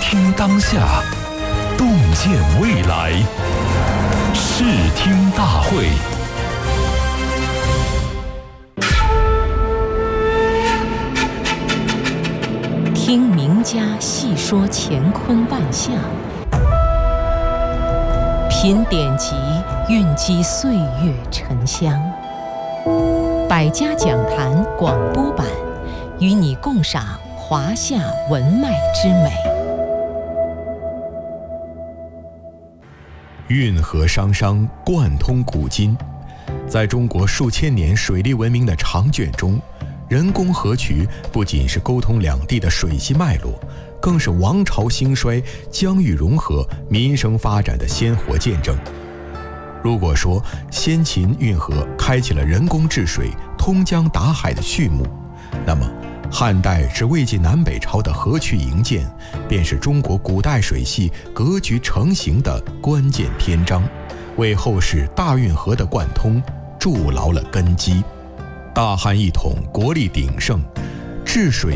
听当下，洞见未来。视听大会。 听名家细说乾坤万象，品典籍蕴积岁月沉香。百家讲坛广播版，与你共赏华夏文脉之美。 运河商商，贯通古今。在中国数千年水利文明的长卷中，人工河渠不仅是沟通两地的水系脉络，更是王朝兴衰、疆域融合、民生发展的鲜活见证。如果说先秦运河开启了人工治水、通江达海的序幕，那么汉代至魏晋南北朝的河渠营建，便是中国古代水系格局成型的关键篇章，为后世大运河的贯通筑牢了根基。大汉一统，国力鼎盛，治水